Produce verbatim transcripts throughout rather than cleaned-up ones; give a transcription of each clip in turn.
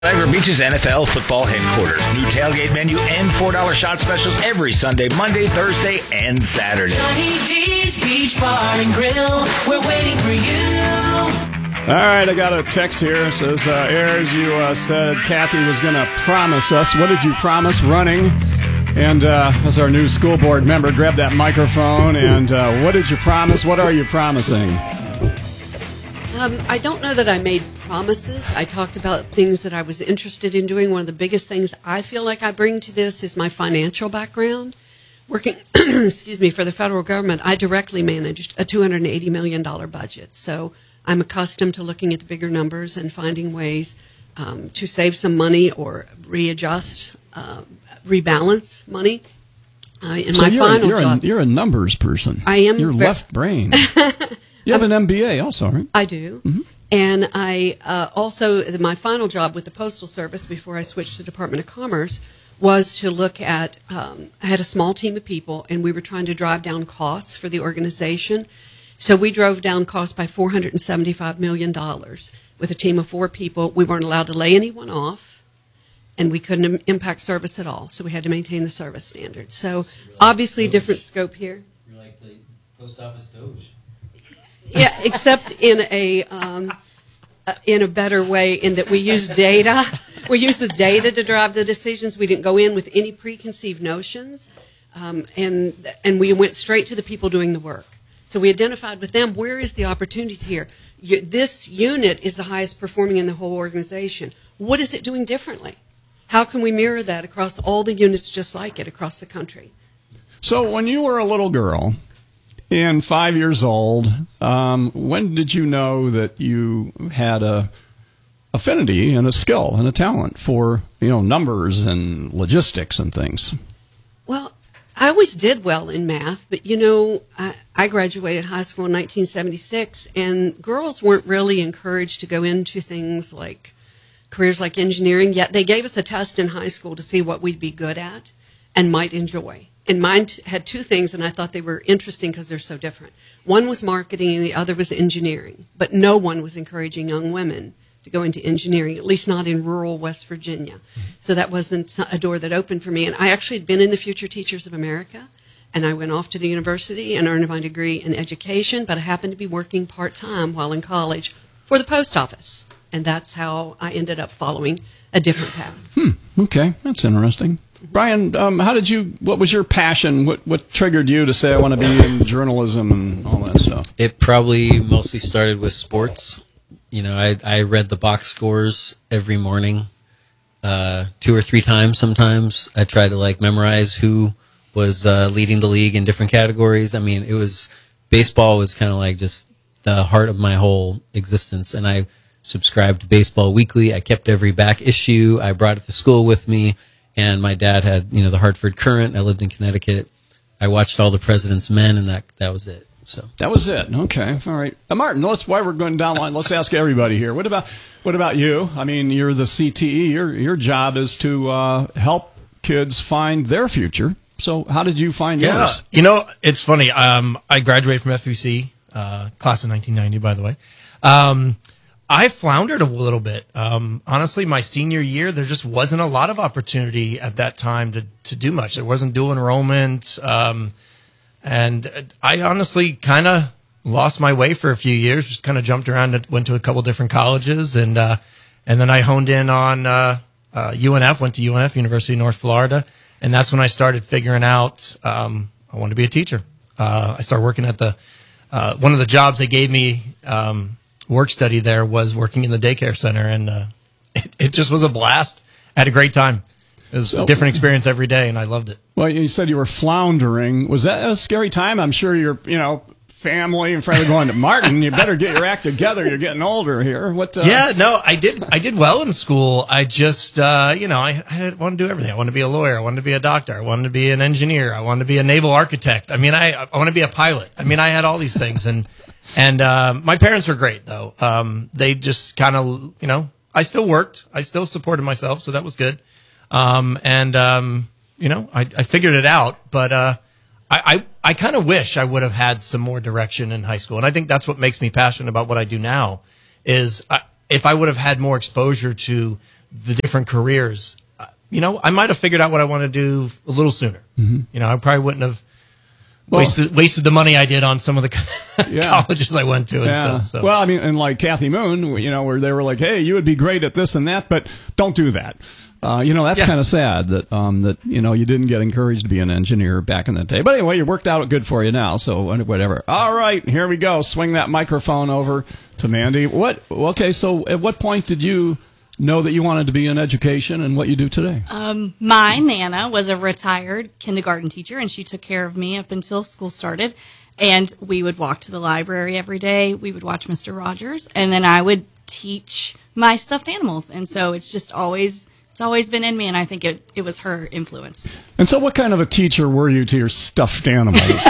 Niagara Beach's N F L football headquarters. New tailgate menu and four dollar shot specials every Sunday, Monday, Thursday, and Saturday. Johnny D's Beach Bar and Grill. We're waiting for you. All right, I got a text here. It says, uh, Ayers, you uh, said Kathy was going to promise us. What did you promise? Running. And uh, as our new school board member, grab that microphone. And uh, what did you promise? What are you promising? Um, I don't know that I made promises. I talked about things that I was interested in doing. One of the biggest things I feel like I bring to this is my financial background. Working, excuse me, for the federal government, I directly managed a two hundred eighty million dollars budget. So I'm accustomed to looking at the bigger numbers and finding ways um, to save some money or readjust, uh, rebalance money. Uh, in so my you're, final you're job, a, you're a numbers person. I am. You're very, left brain. You have an M B A also, right? I do. Mm-hmm. And I uh, also, my final job with the Postal Service before I switched to the Department of Commerce was to look at, um, I had a small team of people, and we were trying to drive down costs for the organization. So we drove down costs by four hundred seventy-five million dollars with a team of four people. We weren't allowed to lay anyone off, and we couldn't im- impact service at all. So we had to maintain the service standards. So, so obviously, like different scope here. You're like the post office Doge. Yeah, except in a um, uh, in a better way, in that we use data. We use the data to drive the decisions. We didn't go in with any preconceived notions, um, and and we went straight to the people doing the work. So we identified with them, where is the opportunities here? You, this unit is the highest performing in the whole organization. What is it doing differently? How can we mirror that across all the units just like it across the country? So when you were a little girl, and five years old, um, when did you know that you had a affinity and a skill and a talent for, you know, numbers and logistics and things? Well, I always did well in math, but, you know, I, I graduated high school in nineteen seventy-six, and girls weren't really encouraged to go into things like careers like engineering, yet they gave us a test in high school to see what we'd be good at and might enjoy. And mine t- had two things, and I thought they were interesting because they're so different. One was marketing, and the other was engineering. But no one was encouraging young women to go into engineering, at least not in rural West Virginia. So that wasn't a door that opened for me. And I actually had been in the Future Teachers of America, and I went off to the university and earned my degree in education, but I happened to be working part-time while in college for the post office. And that's how I ended up following a different path. Hmm. Okay, that's interesting. Brian, um, how did you? What was your passion? What what triggered you to say I want to be in journalism and all that stuff? It probably mostly started with sports. You know, I I read the box scores every morning, uh, two or three times. Sometimes I tried to like memorize who was uh, leading the league in different categories. I mean, it was baseball was kind of like just the heart of my whole existence, and I subscribed to Baseball Weekly. I kept every back issue. I brought it to school with me. And my dad had, you know, the Hartford Courant. I lived in Connecticut. I watched all the President's Men, and that that was it. So that was it. Okay, all right. Uh, Martin, let's why we're going down the line. Let's ask everybody here. What about what about you? I mean, you're the C T E. Your your job is to uh, help kids find their future. So how did you find yeah, yours? You know, it's funny. Um, I graduated from F U C, uh, class of nineteen ninety, by the way. Um, I floundered a little bit. Um, honestly, my senior year, there just wasn't a lot of opportunity at that time to, to do much. There wasn't dual enrollment. Um, and I honestly kind of lost my way for a few years, just kind of jumped around and went to a couple different colleges. And, uh, and then I honed in on, uh, uh, U N F, went to U N F, University of North Florida. And that's when I started figuring out, um, I wanted to be a teacher. Uh, I started working at the, uh, one of the jobs they gave me, um, work study there was working in the daycare center, and uh, it, it just was a blast. I had a great time. It was so, a different experience every day, and I loved it. Well, you said you were floundering. Was that a scary time? I'm sure your, you know, family and friends are going to Martin. You better get your act together. You're getting older here. What? Uh... Yeah, no, I did. I did well in school. I just, uh, you know, I, I wanted to do everything. I wanted to be a lawyer. I wanted to be a doctor. I wanted to be an engineer. I wanted to be a naval architect. I mean, I, I want to be a pilot. I mean, I had all these things, and. And uh, my parents were great, though. Um, they just kind of, you know, I still worked. I still supported myself, so that was good. Um, and, um, you know, I, I figured it out. But uh, I, I, I kind of wish I would have had some more direction in high school. And I think that's what makes me passionate about what I do now is I, if I would have had more exposure to the different careers, uh, you know, I might have figured out what I want to do a little sooner. Mm-hmm. You know, I probably wouldn't have well, wasted wasted the money I did on some of the yeah. colleges I went to and yeah. stuff. So. Well, I mean, and like Kathy Moon, you know, where they were like, hey, you would be great at this and that, but don't do that. Uh, you know, that's yeah. kind of sad that, um, that, you know, you didn't get encouraged to be an engineer back in the day. But anyway, you worked out good for you now, so whatever. All right, here we go. Swing that microphone over to Mandy. What? Okay, so at what point did you know that you wanted to be in education and what you do today? Um, my Nana was a retired kindergarten teacher, and she took care of me up until school started. And we would walk to the library every day. We would watch Mister Rogers, and then I would teach my stuffed animals. And so it's just always... It's always been in me, and I think it, it was her influence. And so what kind of a teacher were you to your stuffed animals?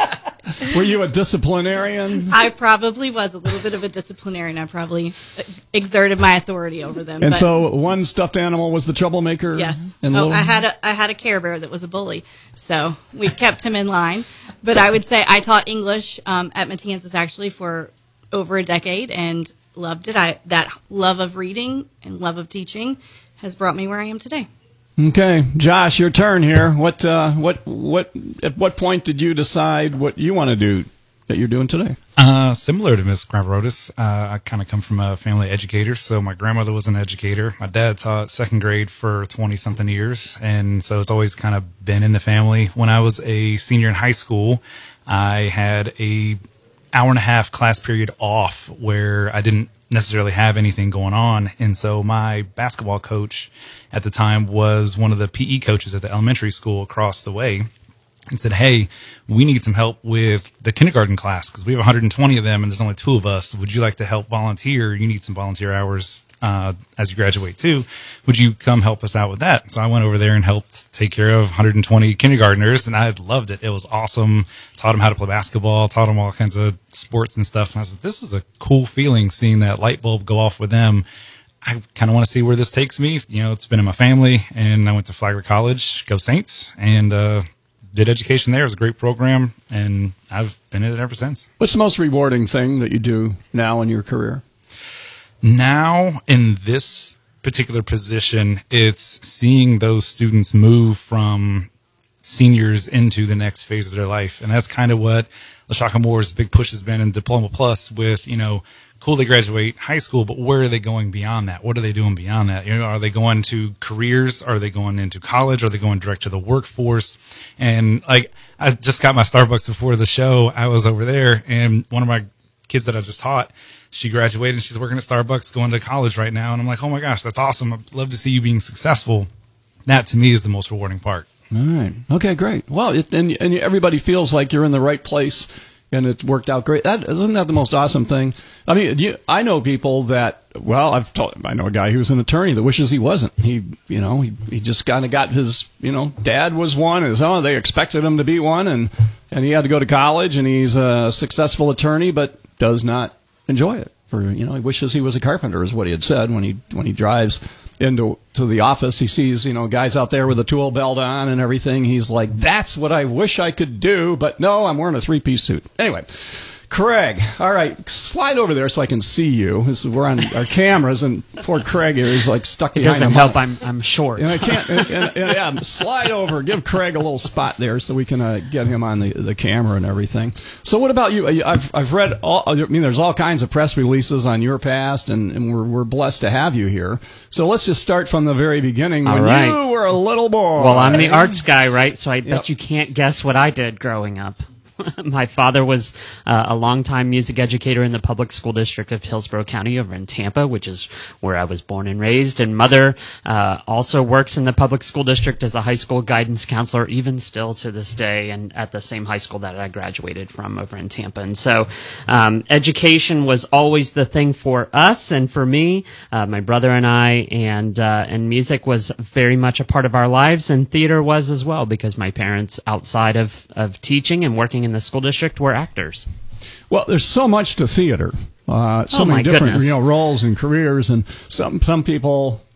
Were you a disciplinarian? I probably was a little bit of a disciplinarian. I probably exerted my authority over them. And but so one stuffed animal was the troublemaker? Yes. And oh, little... I had a I had a Care Bear that was a bully, so we kept him in line. But I would say I taught English um, at Matanzas actually for over a decade and loved it. I that love of reading and love of teaching has brought me where I am today. Okay, Josh, your turn here. What, uh, what, what? At what point did you decide what you want to do that you're doing today? Uh, similar to Miss Gravrotis, uh, I kind of come from a family educator. So my grandmother was an educator. My dad taught second grade for twenty something years, and so it's always kind of been in the family. When I was a senior in high school, I had a hour and a half class period off where I didn't necessarily have anything going on. And so my basketball coach at the time was one of the P E coaches at the elementary school across the way and said, hey, we need some help with the kindergarten class because we have one hundred twenty of them and there's only two of us. Would you like to help volunteer? You need some volunteer hours uh, as you graduate too. Would you come help us out with that? So I went over there and helped take care of one hundred twenty kindergartners, and I loved it. It was awesome. Taught them how to play basketball, taught them all kinds of sports and stuff. And I said, this is a cool feeling seeing that light bulb go off with them. I kind of want to see where this takes me. You know, it's been in my family, and I went to Flagler College, go Saints, and uh, did education there. It was a great program, and I've been in it ever since. What's the most rewarding thing that you do now in your career? Now, in this particular position, it's seeing those students move from seniors into the next phase of their life. And that's kind of what LaShaka Moore's big push has been in Diploma Plus with, you know, cool, they graduate high school, but where are they going beyond that? What are they doing beyond that? You know, are they going to careers? Are they going into college? Are they going direct to the workforce? And like, I just got my Starbucks before the show. I was over there, and one of my kids that I just taught, she graduated and she's working at Starbucks, going to college right now. And I'm like, oh my gosh, that's awesome. I'd love to see you being successful. That to me is the most rewarding part. All right. Okay, great. Well, it, and, and everybody feels like you're in the right place and it worked out great. That, isn't that the most awesome thing? I mean, you, I know people that, well, I've told, I know a guy who's an attorney that wishes he wasn't. He, you know, he, he just kind of got his, you know, dad was one, and so they expected him to be one, and, and he had to go to college, and he's a successful attorney, but does not enjoy it. For, you know, he wishes he was a carpenter, is what he had said when he when he drives into to the office. He sees, you know, guys out there with a tool belt on and everything. He's like, that's what I wish I could do, but no, I'm wearing a three-piece suit. Anyway, Craig, all right, slide over there so I can see you. This is, we're on our cameras, and poor Craig here is like stuck it behind doesn't him. help. I'm I'm short. And I can't. And, and, and, yeah, slide over. Give Craig a little spot there so we can uh, get him on the, the camera and everything. So, what about you? I've I've read all. I mean, there's all kinds of press releases on your past, and, and we're we're blessed to have you here. So let's just start from the very beginning. All when right. you were a little boy. Well, I'm the arts guy, right? So I Yep. bet you can't guess what I did growing up. My father was uh, a longtime music educator in the public school district of Hillsborough County over in Tampa, which is where I was born and raised. And mother uh, also works in the public school district as a high school guidance counselor, even still to this day, and at the same high school that I graduated from over in Tampa. And so um, education was always the thing for us and for me, uh, my brother and I, and uh, and music was very much a part of our lives, and theater was as well, because my parents, outside of, of teaching and working in in the school district, were actors. Well, there's so much to theater. Uh, so Oh, many my different goodness. you know roles and careers, and some some people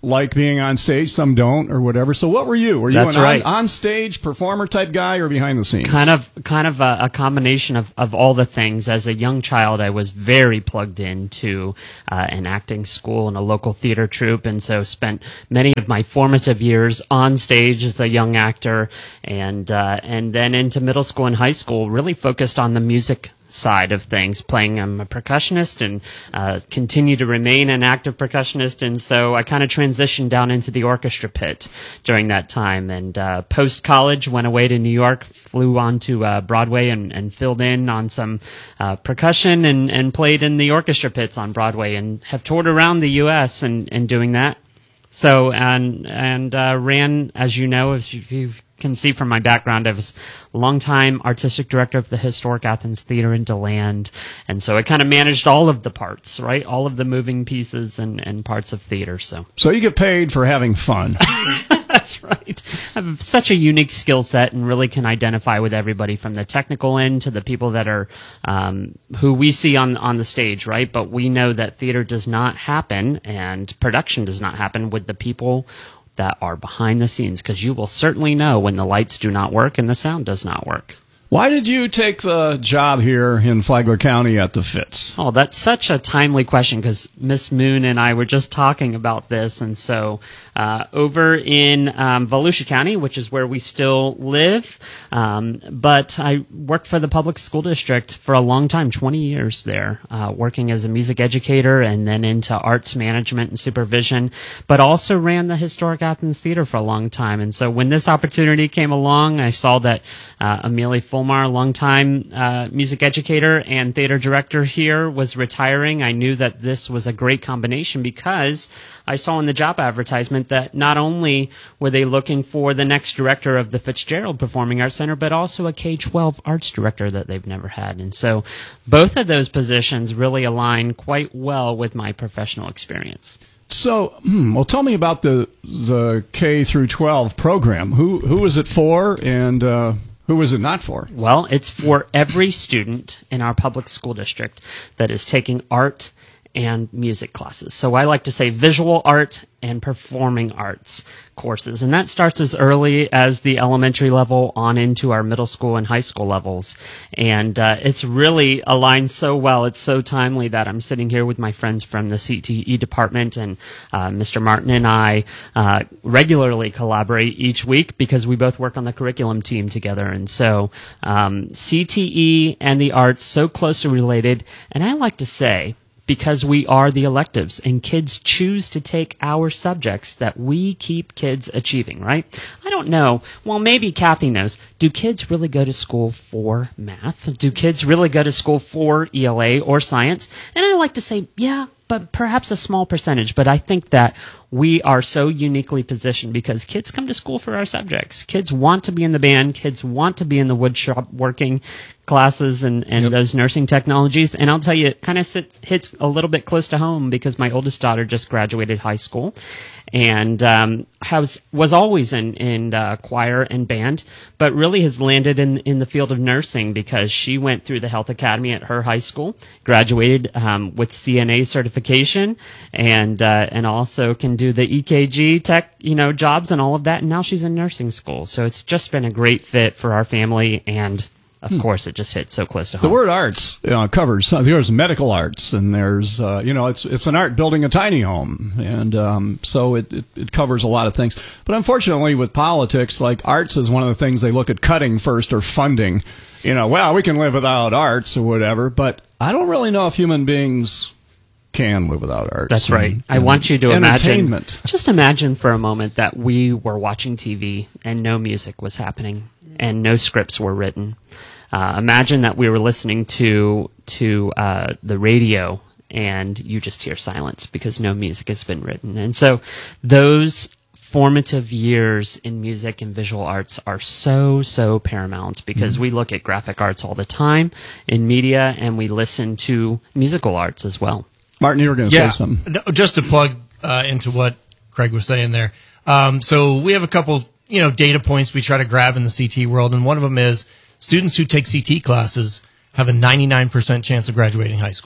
like being on stage, some don't, or whatever. So what were you? Were you That's an right. on, on stage performer type guy or behind the scenes? Kind of, kind of a, a combination of, of all the things. As a young child, I was very plugged into uh, an acting school and a local theater troupe, and so spent many of my formative years on stage as a young actor, and uh, and then into middle school and high school, really focused on the music side of things, playing. I'm a percussionist and uh, continue to remain an active percussionist, and so I kind of transitioned down into the orchestra pit during that time. And uh, post college, went away to New York, flew on to uh, Broadway, and, and filled in on some uh, percussion and, and played in the orchestra pits on Broadway, and have toured around the U S and, and doing that. So and and uh, ran, as you know, as you, you can see from my background, I was a longtime artistic director of the Historic Athens Theater in DeLand, and so I kind of managed all of the parts, right, all of the moving pieces and, and parts of theater. So, so you get paid for having fun. That's right. I have such a unique skill set and really can identify with everybody from the technical end to the people that are um, who we see on on the stage, right? But we know that theater does not happen and production does not happen with the people that are behind the scenes, because you will certainly know when the lights do not work and the sound does not work. Why did you take the job here in Flagler County at the Fitz? Oh, that's such a timely question, because Miss Moon and I were just talking about this. And so uh, over in um, Volusia County, which is where we still live, um, but I worked for the public school district for a long time, twenty years there, uh, working as a music educator and then into arts management and supervision, but also ran the Historic Athens Theater for a long time. And so when this opportunity came along, I saw that uh, Amelia Fulmar, a longtime uh, music educator and theater director here, was retiring. I knew that this was a great combination because I saw in the job advertisement that not only were they looking for the next director of the Fitzgerald Performing Arts Center, but also a K twelve arts director that they've never had. And so both of those positions really align quite well with my professional experience. So, hmm, well, tell me about the the K through twelve program. Who who is it for, and uh, who is it not for? Well, it's for every student in our public school district that is taking art and music classes. So I like to say visual art and performing arts courses. And that starts as early as the elementary level on into our middle school and high school levels. And uh, it's really aligned so well. It's so timely that I'm sitting here with my friends from the C T E department, and uh, Mister Martin and I uh, regularly collaborate each week because we both work on the curriculum team together. And so um, C T E and the arts, so closely related. And I like to say, because we are the electives and kids choose to take our subjects, that we keep kids achieving, right? I don't know. Well, maybe Kathy knows. Do kids really go to school for math? Do kids really go to school for E L A or science? And I like to say, yeah, but perhaps a small percentage. But I think that we are so uniquely positioned because kids come to school for our subjects. Kids want to be in the band. Kids want to be in the wood shop working classes and, and yep. those nursing technologies. And I'll tell you, it kind of sit, hits a little bit close to home because my oldest daughter just graduated high school and um, has, was always in, in uh, choir and band, but really has landed in, in the field of nursing because she went through the health academy at her high school, graduated um, with C N A certification, and uh, and also can do the E K G tech, you know, jobs and all of that. And now she's in nursing school. So it's just been a great fit for our family, and of hmm. course, it just hits so close to home. The word arts you know, covers. There's medical arts, and there's uh, you know, it's it's an art building a tiny home, and um, so it, it it covers a lot of things. But unfortunately, with politics, like arts is one of the things they look at cutting first or funding. You know, well, we can live without arts or whatever, but I don't really know if human beings can live without arts. That's right. And, I want you to imagine. Just imagine for a moment that we were watching T V and no music was happening and no scripts were written. Uh, imagine that we were listening to to uh, the radio and you just hear silence because no music has been written. And so those formative years in music and visual arts are so, so paramount because mm-hmm. we look at graphic arts all the time in media, and we listen to musical arts as well. Martin, you were going to yeah, say something. Just to plug uh, into what Craig was saying there. Um, so we have a couple, you know, data points we try to grab in the C T world, and one of them is students who take C T classes have a ninety-nine percent chance of graduating high school.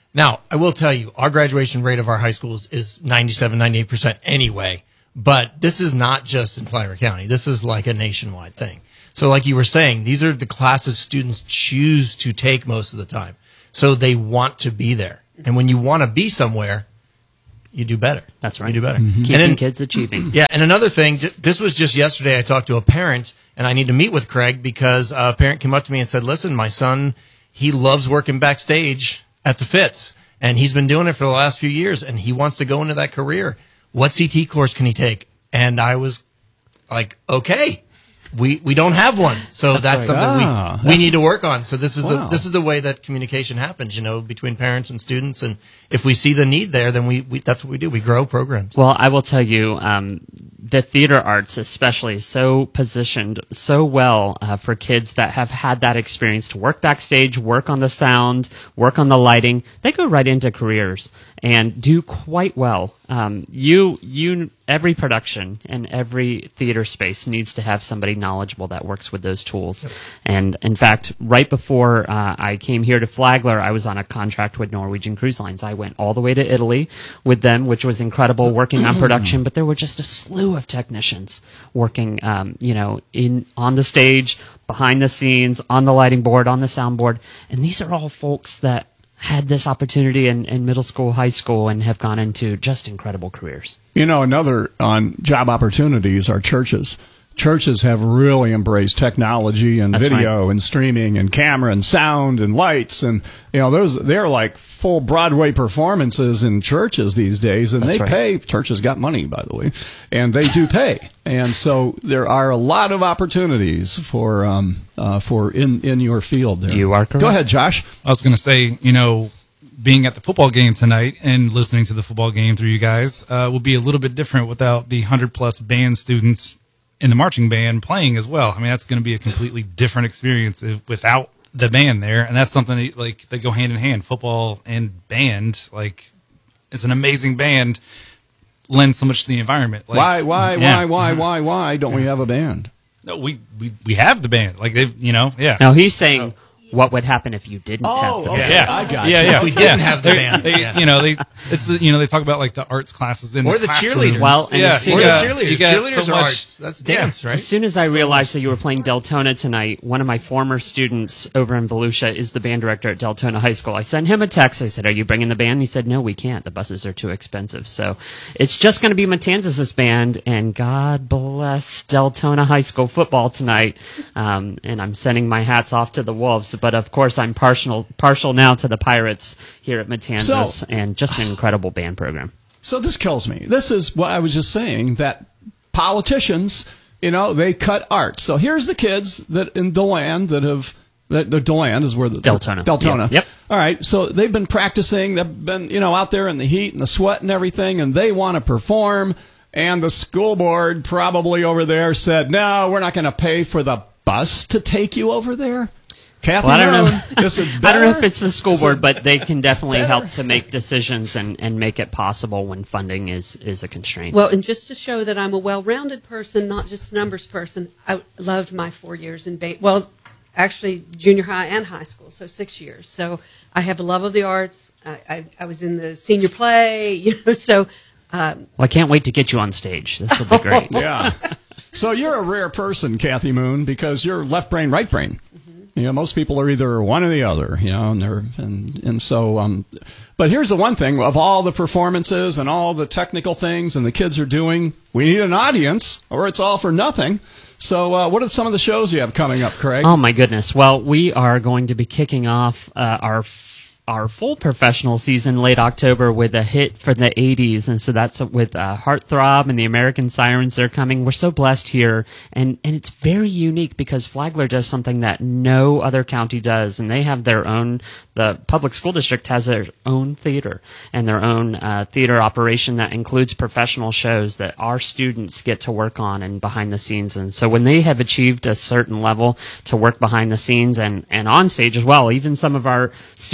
Now, I will tell you, our graduation rate of our high schools is ninety-seven, ninety-eight percent anyway. But this is not just in Flagler County. This is like a nationwide thing. So like you were saying, these are the classes students choose to take most of the time. So they want to be there. And when you want to be somewhere, you do better. That's right. You do better. Mm-hmm. Keeping and then, kids achieving. Yeah, and another thing, j- this was just yesterday I talked to a parent, and I need to meet with Craig because a parent came up to me and said, listen, my son, he loves working backstage at the Fitz, and he's been doing it for the last few years, and he wants to go into that career. What C T course can he take? And I was like, okay, we we don't have one, so that's, right. something Ah, we we need to work on. So this is Wow. the this is the way that communication happens, you know, between parents and students. And if we see the need there, then we, we that's what we do. We grow programs. Well, I will tell you, um, the theater arts especially is so positioned so well uh, for kids that have had that experience to work backstage, work on the sound, work on the lighting. They go right into careers and do quite well. Um, you, you, every production and every theater space needs to have somebody knowledgeable that works with those tools. Yep. And in fact, right before uh, I came here to Flagler, I was on a contract with Norwegian Cruise Lines. I went all the way to Italy with them, which was incredible, working on production. But there were just a slew of technicians working, um, you know, in on the stage, behind the scenes, on the lighting board, on the sound board, and these are all folks that had this opportunity in, in middle school, high school, and have gone into just incredible careers. You know, another on job opportunities are churches. Churches have really embraced technology and That's video right. and streaming and camera and sound and lights, and you know those they're like full Broadway performances in churches these days, and That's they right. pay. Churches got money, by the way, and they do pay, and so there are a lot of opportunities for um uh, for in in your field. There. You are correct. Go ahead, Josh. I was going to say, you know, being at the football game tonight and listening to the football game through you guys uh, will be a little bit different without the one hundred plus band students in the marching band playing as well. I mean, that's going to be a completely different experience if, without the band there. And that's something that, like, they go hand in hand, football and band. Like, it's an amazing band, lends so much to the environment. Like, Why, why, yeah. why, why, why, why don't we have a band? No, we, we, we have the band. Like, they've, you know, yeah. Now he's saying what would happen if you didn't have the okay. band. Yeah, I got yeah, you. yeah. If we didn't yeah. have the They- band, they, yeah. you know, they it's the, you know they talk about like the arts classes in Or the, the classrooms. cheerleaders. Well, and yeah, as soon Or you the got- cheerleaders. you got Cheerleaders so are much- arts. That's dance, right? As soon as I realized that you were playing Deltona tonight, one of my former students over in Volusia is the band director at Deltona High School. I sent him a text. I said, "Are you bringing the band?" He said, "No, we can't. The buses are too expensive." So it's just going to be Matanzas' band, and God bless Deltona High School football tonight. Um, and I'm sending my hats off to the Wolves, but of course I'm partial partial now to the Pirates here at Matanzas, So- and just an incredible band program. So this kills me. This is what I was just saying, that politicians, you know, they cut art. So here's the kids that in DeLand that have, that the DeLand is where the Deltona. Deltona. Yep. Yep. All right. So they've been practicing. They've been, you know, out there in the heat and the sweat and everything, and they want to perform. And the school board probably over there said, "No, we're not going to pay for the bus to take you over there." Kathy, Well, I don't Moon, know. Is it I don't know better? if it's the school Is board, it but they can definitely better? help to make decisions and, and make it possible when funding is, is a constraint. Well, and just to show that I'm a well-rounded person, not just a numbers person, I loved my four years in band. Well, actually, junior high and high school, so six years. So I have a love of the arts. I, I, I was in the senior play, you know. So um, well, I can't wait to get you on stage. This will be great. Yeah. So you're a rare person, Kathy Moon, because you're left brain, right brain. You know, most people are either one or the other, you know, and they're, and, and so, um, but here's the one thing, of all the performances and all the technical things and the kids are doing, we need an audience or it's all for nothing. So, uh, what are some of the shows you have coming up, Craig? Oh my goodness! Well, we are going to be kicking off uh, our our full professional season late October with a hit for the eighties, and so that's with uh, Heartthrob and the American Sirens. They're coming. We're so blessed here, and and it's very unique because Flagler does something that no other county does, and they have their own. The public school district has their own theater and their own uh, theater operation that includes professional shows that our students get to work on and behind the scenes. And so when they have achieved a certain level to work behind the scenes and, and on stage as well, even some of our students in the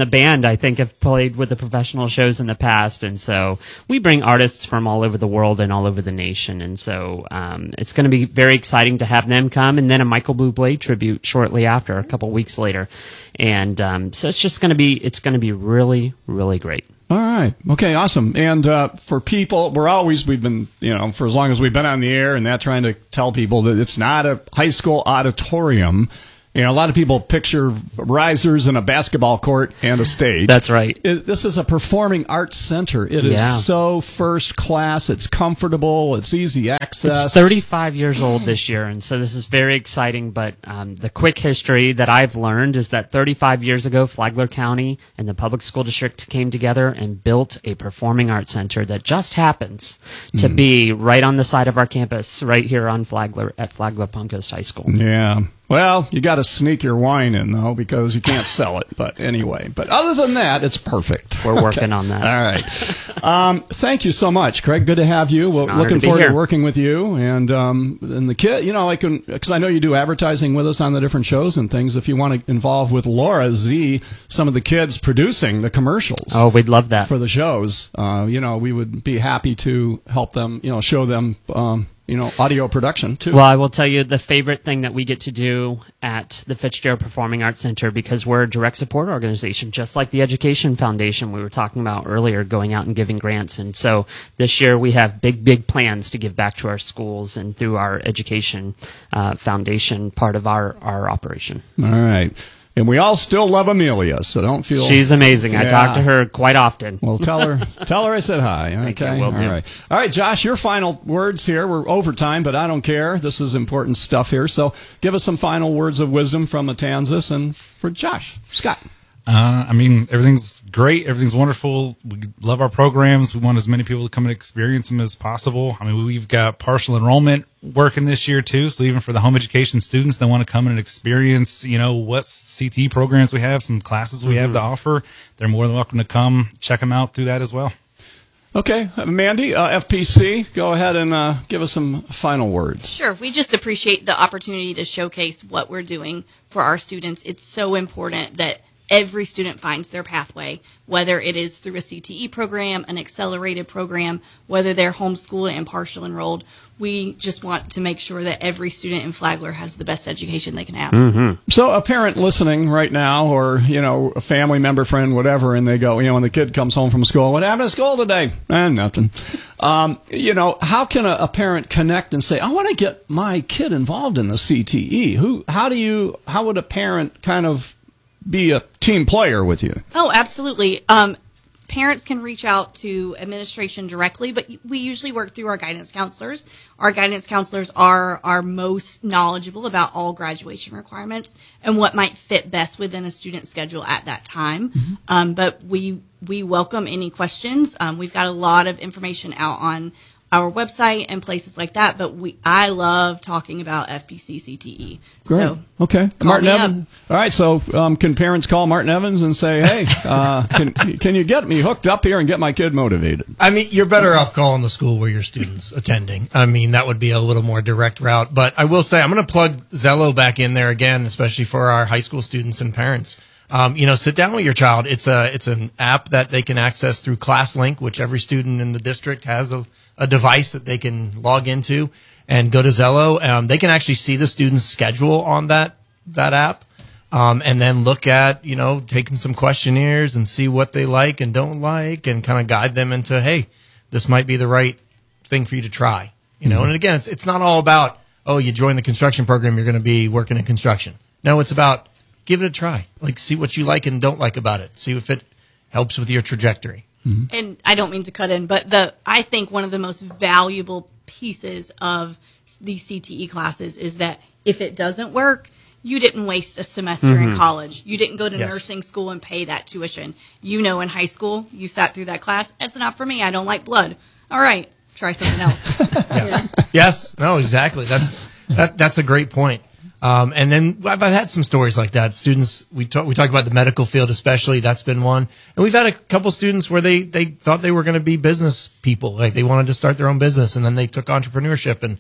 band, I think, have played with the professional shows in the past. And so we bring artists from all over the world and all over the nation. And so um, it's going to be very exciting to have them come. And then a Michael Bublé tribute shortly after, a couple weeks later. And um, so it's just going to be, it's going to be really, really great. All right. Okay, awesome. And uh, for people, we're always, we've been, you know, for as long as we've been on the air and that, trying to tell people that it's not a high school auditorium. You know, a lot of people picture risers in a basketball court and a stage. That's right. It, this is a performing arts center. It is Yeah. so first class. It's comfortable. It's easy access. It's thirty-five years old this year, and so this is very exciting. But um, the quick history that I've learned is that thirty-five years ago, Flagler County and the public school district came together and built a performing arts center that just happens to Mm. be right on the side of our campus, right here on Flagler at Flagler Palm Coast High School. Yeah. Well, you got to sneak your wine in, though, because you can't sell it. But anyway, but other than that, it's perfect. We're working on that. All right. Um, thank you so much, Craig. Good to have you. Well, an honor looking to be forward here. to working with you and um, and the kid. You know, like because I know you do advertising with us on the different shows and things. If you want to involve with Laura Z, some of the kids producing the commercials. Oh, we'd love that for the shows. Uh, you know, we would be happy to help them. You know, show them. Um, you know, audio production, too. Well, I will tell you the favorite thing that we get to do at the Fitzgerald Performing Arts Center, because we're a direct support organization, just like the Education Foundation we were talking about earlier, going out and giving grants. And so this year we have big, big plans to give back to our schools and through our Education uh, Foundation part of our, our operation. All right. And we all still love Amelia, so don't feel... She's amazing. I Yeah. talk to her quite often. Well, tell her tell her I said hi. Thank you. Okay. Will All do. right. All right, Josh, your final words here. We're over time, but I don't care. This is important stuff here. So give us some final words of wisdom from Matanzas and for Josh. Scott. Uh, I mean, everything's great. Everything's wonderful. We love our programs. We want as many people to come and experience them as possible. I mean, we've got partial enrollment working this year too. So even for the home education students that want to come and experience, you know, what C T E programs we have, some classes we have to offer, they're more than welcome to come check them out through that as well. Okay. Uh, Mandy, uh, F P C, go ahead and uh, give us some final words. Sure. We just appreciate the opportunity to showcase what we're doing for our students. It's so important that every student finds their pathway, whether it is through a C T E program, an accelerated program, whether they're homeschooled and partial enrolled. We just want to make sure that every student in Flagler has the best education they can have. Mm-hmm. So a parent listening right now, or, you know, a family member, friend, whatever, and they go, you know, when the kid comes home from school, what happened at school today? Eh, nothing. Um, you know, how can a, a parent connect and say, I want to get my kid involved in the C T E? Who, how do you, how would a parent kind of be a team player with you? Oh, absolutely. Um, parents can reach out to administration directly, but we usually work through our guidance counselors. Our guidance counselors are our most knowledgeable about all graduation requirements and what might fit best within a student's schedule at that time. Mm-hmm. Um, but we we welcome any questions. Um, we've got a lot of information out on our website and places like that, but we I love talking about F P C C T E. Great. So Okay. call Martin me Evans. All right. So um, can parents call Martin Evans and say, hey, uh, can, can you get me hooked up here and get my kid motivated? I mean, you're better off calling the school where your student's attending. I mean, that would be a little more direct route. But I will say, I'm going to plug Zello back in there again, especially for our high school students and parents. Um, you know, sit down with your child. It's a it's an app that they can access through ClassLink, which every student in the district has a, a device that they can log into and go to Zello. Um, they can actually see the student's schedule on that that app, um, and then look at, you know, taking some questionnaires and see what they like and don't like, and kind of guide them into, hey, this might be the right thing for you to try. You know, Mm-hmm. and again, it's it's not all about, oh, you join the construction program, you're going to be working in construction. No, it's about give it a try. Like, see what you like and don't like about it. See if it helps with your trajectory. And I don't mean to cut in, but the I think one of the most valuable pieces of these C T E classes is that if it doesn't work, you didn't waste a semester in college. You didn't go to Yes. nursing school and pay that tuition. You know, in high school, you sat through that class. It's not for me. I don't like blood. All right, try something else. Yes. Yes. No, exactly. That's that. That's a great point. Um, and then I've, I've had some stories like that. Students, we talk, we talk about the medical field, especially. That's been one. And we've had a couple students where they, they thought they were going to be business people. Like they wanted to start their own business, and then they took entrepreneurship. And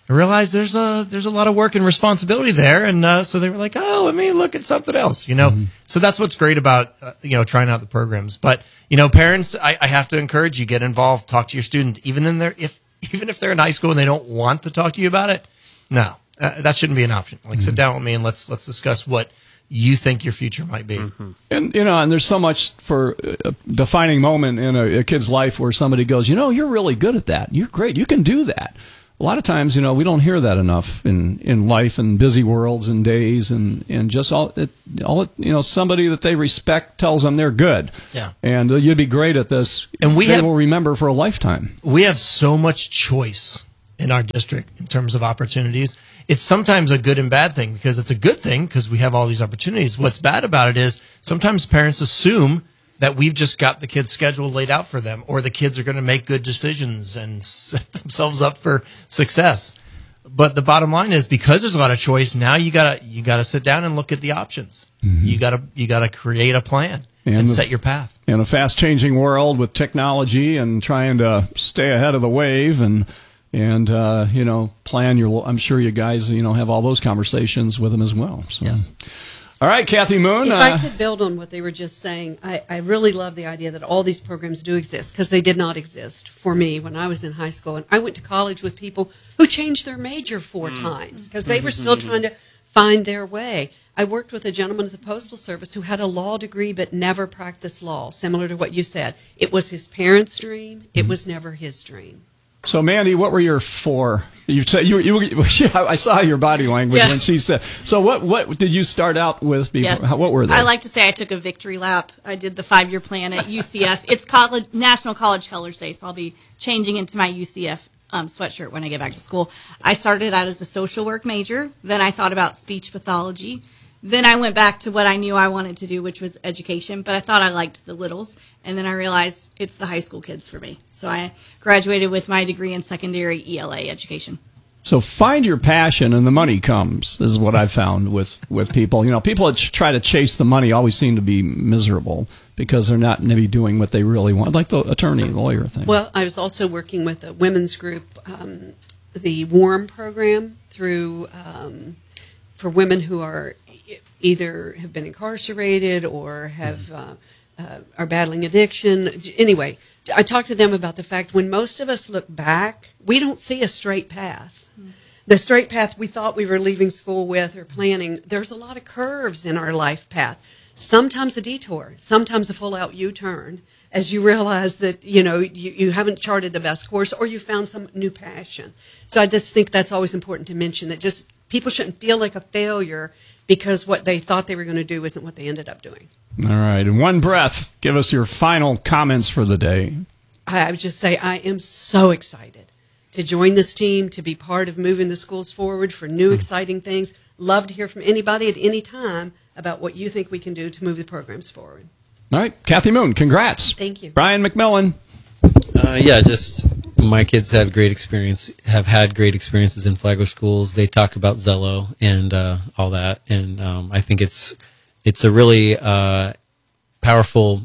I realized there's a there's a lot of work and responsibility there, and uh, so they were like, "Oh, let me look at something else," you know. Mm-hmm. So that's what's great about uh, you know trying out the programs. But you know, parents, I, I have to encourage you, get involved, talk to your student, even in their if even if they're in high school and they don't want to talk to you about it. No, uh, that shouldn't be an option. Like, mm-hmm. sit down with me and let's let's discuss what you think your future might be. Mm-hmm. And you know, and there's so much for a defining moment in a, a kid's life where somebody goes, you know, you're really good at that. You're great. You can do that. A lot of times, you know, we don't hear that enough in, in life and busy worlds and days, and, and just all it, all it, you know, somebody that they respect tells them they're good. Yeah. And uh, you'd be great at this. And we they have, will remember for a lifetime. We have so much choice in our district in terms of opportunities. It's sometimes a good and bad thing, because it's a good thing because we have all these opportunities. What's bad about it is sometimes parents assume that we've just got the kids' schedule laid out for them, or the kids are going to make good decisions and set themselves up for success. But the bottom line is, because there's a lot of choice, now you gotta you gotta sit down and look at the options. Mm-hmm. You gotta you gotta create a plan and, and the, set your path. In a fast-changing world with technology and trying to stay ahead of the wave and and uh, you know plan your. I'm sure you guys you know have all those conversations with them as well. So. Yes. All right, Kathy Moon. If uh, I could build on what they were just saying, I, I really love the idea that all these programs do exist, because they did not exist for me when I was in high school. And I went to college with people who changed their major four mm. times because they were still trying to find their way. I worked with a gentleman at the Postal Service who had a law degree but never practiced law, similar to what you said. It was his parents' dream. It mm. was never his dream. So, Mandy, what were your four? You said you, you, you. I saw your body language yeah. when she said. So, what what did you start out with? Before? Yes. How, what were they? I like to say I took a victory lap. I did the five-year plan at U C F. It's college, National College Colors Day, so I'll be changing into my U C F um, sweatshirt when I get back to school. I started out as a social work major. Then I thought about speech pathology. Then I went back to what I knew I wanted to do, which was education, but I thought I liked the littles. And then I realized it's the high school kids for me. So I graduated with my degree in secondary E L A education. So find your passion and the money comes. This is what I've found with, with people. You know, people that try to chase the money always seem to be miserable because they're not maybe doing what they really want, like the attorney, lawyer thing. Well, I was also working with a women's group, um, the WARM program, through um, for women who are either have been incarcerated or have uh, uh, are battling addiction. Anyway, I talked to them about the fact when most of us look back, we don't see a straight path. Mm-hmm. The straight path we thought we were leaving school with or planning, there's a lot of curves in our life path. Sometimes a detour, sometimes a full-out U-turn, as you realize that, you know, you, you haven't charted the best course or you found some new passion. So I just think that's always important to mention, that just people shouldn't feel like a failure because what they thought they were going to do isn't what they ended up doing. All right. In one breath, give us your final comments for the day. I would just say I am so excited to join this team, to be part of moving the schools forward for new, exciting things. Love to hear from anybody at any time about what you think we can do to move the programs forward. All right. Kathy Moon, congrats. Thank you. Brian McMillan. Uh, yeah, just my kids had great experience, have had great experiences in Flagler schools. They talk about Zello and uh, all that, and um, I think it's it's a really uh, powerful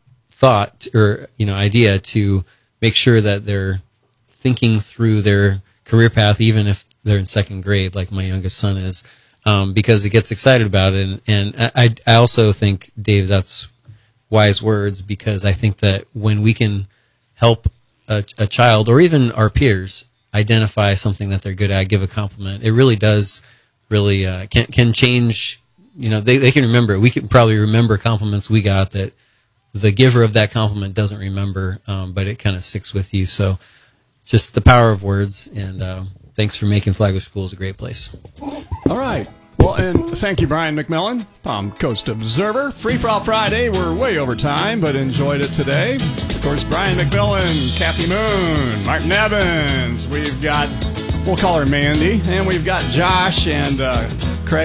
thought or you know idea to make sure that they're thinking through their career path, even if they're in second grade, like my youngest son is, um, because it gets excited about it. And, and I, I also think, Dave, that's wise words, because I think that when we can help a, a child or even our peers identify something that they're good at, give a compliment, it really does really uh, can can change. You know, they, they can remember. We can probably remember compliments we got that the giver of that compliment doesn't remember, um, but it kind of sticks with you. So just the power of words, and uh, thanks for making Flagler Schools a great place. All right. Well, and thank you, Brian McMillan, Palm Coast Observer. Free for All Friday. We're way over time, but enjoyed it today. Of course, Brian McMillan, Kathy Moon, Martin Evans. We've got, we'll call her Mandy, and we've got Josh and uh,